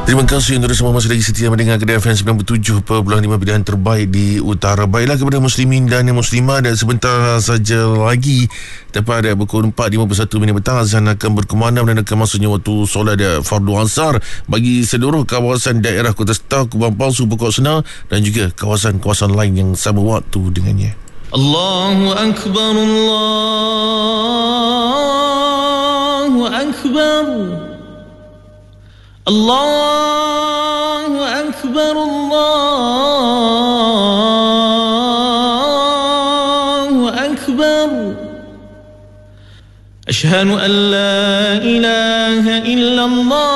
Terima kasih untuk semua masih lagi setia mendengar Kedah FM 97.5 pilihan terbaik di utara. Baiklah kepada muslimin dan muslimah, dan sebentar saja lagi tepat pukul 4.51 petang azan akan berkumandang dan akan masuknya waktu solat fardu asar bagi seluruh kawasan daerah Kota Star, Kubang Palsu, Pokok Senar dan juga kawasan-kawasan lain yang sama waktu dengannya. Allahu Akbar, Allahu Akbar, Allahu Akbar, Allahu Akbar. Ashhadu an la ilaha illallah